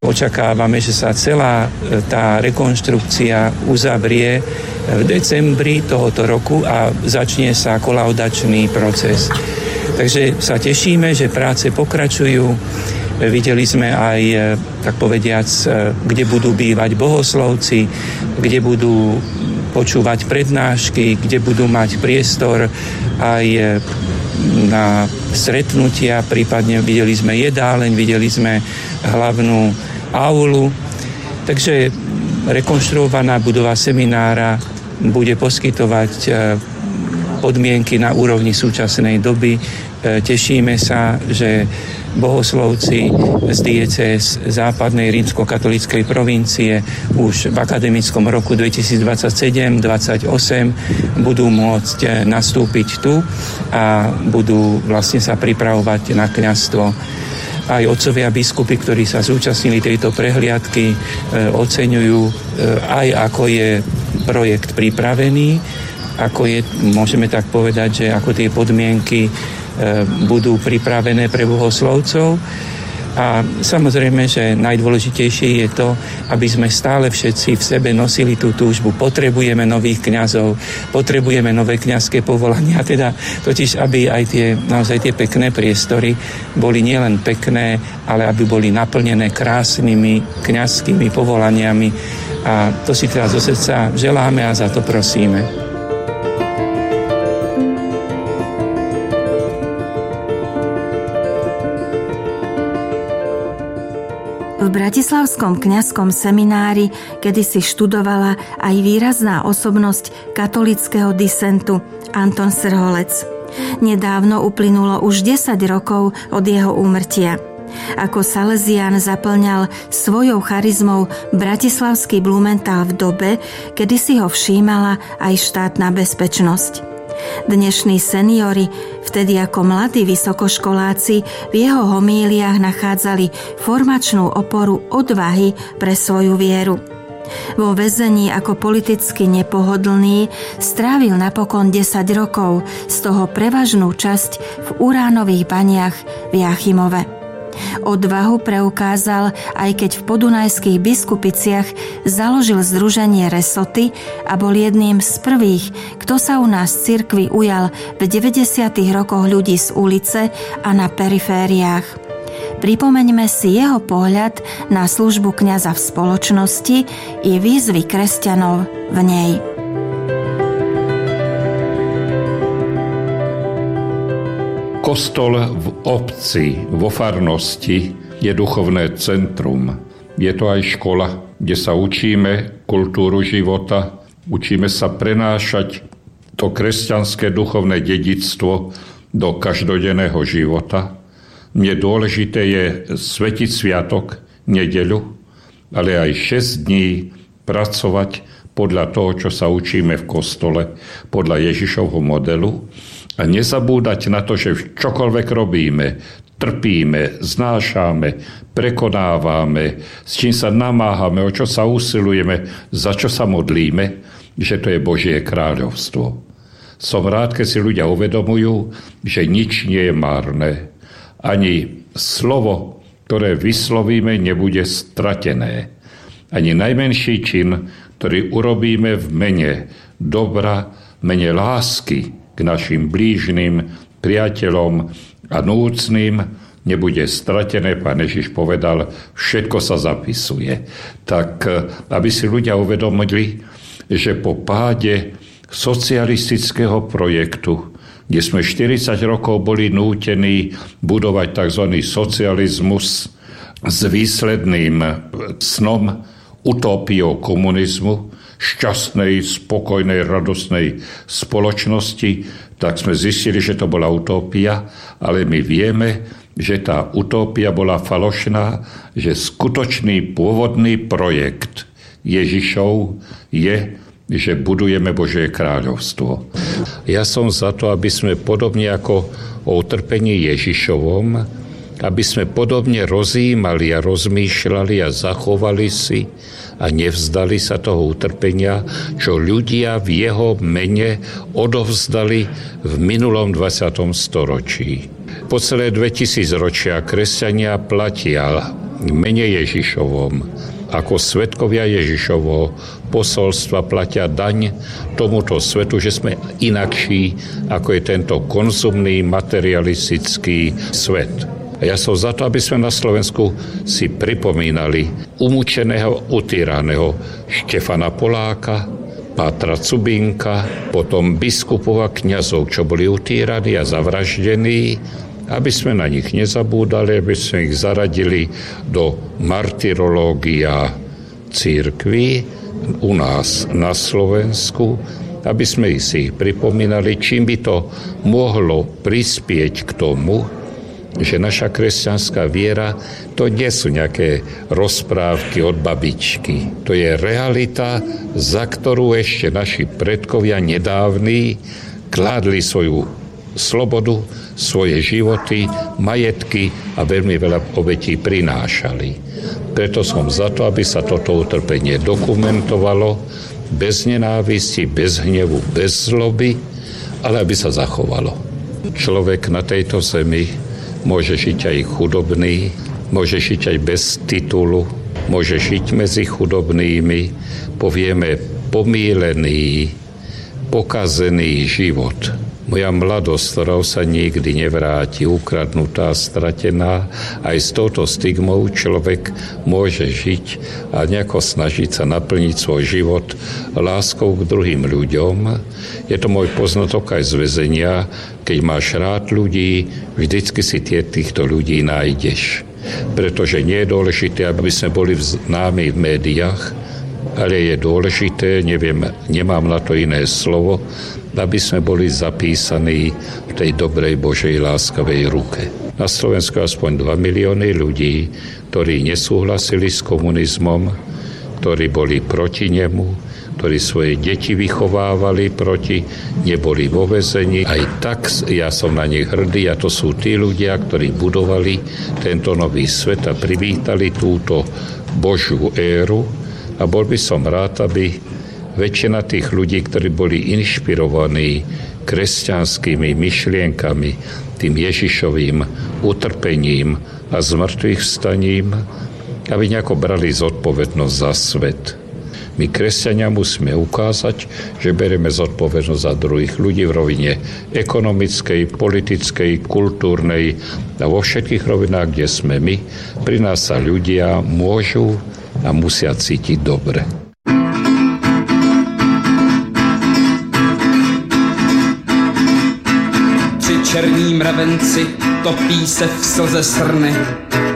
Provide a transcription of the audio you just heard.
Očakávame, že sa celá tá rekonštrukcia uzavrie v decembri tohoto roku a začne sa kolaudačný proces. Takže sa tešíme, že práce pokračujú. Videli sme aj, tak povediac, kde budú bývať bohoslovci, kde budú počúvať prednášky, kde budú mať priestor aj na stretnutia, prípadne videli sme jedáleň, videli sme hlavnú aulu. Takže rekonštruovaná budova seminára bude poskytovať podmienky na úrovni súčasnej doby. Tešíme sa, že bohoslovci z diecéz západnej rímskokatolíckej provincie už v akademickom roku 2027-28 budú môcť nastúpiť tu a budú vlastne sa pripravovať na kňazstvo. Aj otcovia biskupy, ktorí sa zúčastnili tejto prehliadky, oceňujú aj ako je projekt pripravený, ako je, môžeme tak povedať, že ako tie podmienky budú pripravené pre bohoslovcov. A samozrejme, že najdôležitejšie je to, aby sme stále všetci v sebe nosili tú túžbu. Potrebujeme nových kňazov, potrebujeme nové kňazské povolania, teda totiž, aby aj naozaj tie pekné priestory boli nielen pekné, ale aby boli naplnené krásnymi kňazskými povolaniami. A to si teda zo srdca želáme a za to prosíme. V bratislavskom kňazskom seminári kedysi študovala aj výrazná osobnosť katolíckeho disentu Anton Srholec. Nedávno uplynulo už 10 rokov od jeho úmrtia. Ako Salesián zaplňal svojou charizmou bratislavský Blumenthal v dobe, kedy si ho všímala aj štátna bezpečnosť. Dnešní seniori, vtedy ako mladí vysokoškoláci, v jeho homíliách nachádzali formačnú oporu odvahy pre svoju vieru. Vo väzení ako politicky nepohodlný strávil napokon 10 rokov, z toho prevažnú časť v uránových baniach v Jáchymove. Odvahu preukázal, aj keď v podunajských Biskupiciach založil združenie Resoty a bol jedným z prvých, kto sa u nás v cirkvi ujal v 90. rokoch ľudí z ulice a na perifériách. Pripomeňme si jeho pohľad na službu kňaza v spoločnosti i výzvy kresťanov v nej. Kostol v obci, vo farnosti je duchovné centrum. Je to aj škola, kde sa učíme kultúru života, učíme sa prenášať to kresťanské duchovné dedičstvo do každodenného života. Mne dôležité je svetiť sviatok, nedeľu, ale aj 6 dní pracovať podľa toho, čo sa učíme v kostole, podľa Ježišovho modelu. A nezabúdať na to, že čokoľvek robíme, trpíme, znášame, prekonávame, s čím sa namáhame, o čo sa usilujeme, za čo sa modlíme, že to je Božie kráľovstvo. Som rád, keď si ľudia uvedomujú, že nič nie je márne. Ani slovo, ktoré vyslovíme, nebude stratené. Ani najmenší čin, ktorý urobíme v mene dobra, mene lásky k našim blížnym, priateľom a núcným, nebude stratené. Pán Ježiš povedal, všetko sa zapisuje. Tak, aby si ľudia uvedomili, že po páde socialistického projektu, kde sme 40 rokov boli nútení budovať tzv. Socializmus s výsledným snom, utópiou komunizmu, šťastnej, spokojnej, radosnej spoločnosti, tak sme zistili, že to bola utópia, ale my vieme, že tá utópia bola falošná, že skutočný pôvodný projekt Ježišov je, že budujeme Božie kráľovstvo. Ja som za to, aby sme podobne ako o utrpení Ježišovom, aby sme podobne rozjímali a rozmýšľali a zachovali si a nevzdali sa toho utrpenia, čo ľudia v jeho mene odovzdali v minulom 20. storočí. Po celé 2000 ročia kresťania platia mene Ježišovom, ako svedkovia Ježišovho posolstva platia daň tomuto svetu, že sme inakší, ako je tento konzumný, materialistický svet. A ja som za to, aby sme na Slovensku si pripomínali umúčeného, utýraného Štefana Poláka, Pátra Cubínka, potom biskupov a kňazov, čo boli utíraní a zavraždení, aby sme na nich nezabúdali, aby sme ich zaradili do martyrológia cirkvi u nás na Slovensku, aby sme si ich pripomínali, čím by to mohlo prispieť k tomu, že naša kresťanská viera to nie sú nejaké rozprávky od babičky. To je realita, za ktorú ešte naši predkovia nedávni kládli svoju slobodu, svoje životy, majetky a veľmi veľa obetí prinášali. Preto som za to, aby sa toto utrpenie dokumentovalo bez nenávisti, bez hnevu, bez zloby, ale aby sa zachovalo. Človek na tejto zemi môže žiť aj chudobný, môže žiť aj bez titulu, môže žiť medzi chudobnými, povieme pomýlený, pokazený život. Moja mladosť, ktorá sa nikdy nevráti, ukradnutá, stratená, aj s touto stigmou človek môže žiť a nejako snažiť sa naplniť svoj život láskou k druhým ľuďom. Je to môj poznatok aj z väzenia. Keď máš rád ľudí, vždycky si týchto ľudí nájdeš. Pretože nie je dôležité, aby sme boli známi v médiách, ale je dôležité, nemám na to iné slovo, aby sme boli zapísaní v tej dobrej Božej láskavej ruke. Na Slovensku aspoň 2 milióny ľudí, ktorí nesúhlasili s komunizmom, ktorí boli proti nemu, ktorí svoje deti vychovávali proti, neboli vo väzení. Aj tak ja som na nich hrdý a to sú tí ľudia, ktorí budovali tento nový svet a privítali túto Božiu éru. A bol by som rád, aby väčšina tých ľudí, ktorí boli inšpirovaní kresťanskými myšlienkami, tým Ježišovým utrpením a zmrtvých vstaním, aby nejako brali zodpovednosť za svet. My, kresťania, musíme ukázať, že berieme zodpovednosť za druhých ľudí v rovine ekonomickej, politickej, kultúrnej a vo všetkých rovinách, kde sme my. Pri nás sa ľudia môžu a musia cítiť dobre. Černí mravenci topí se v slze srny.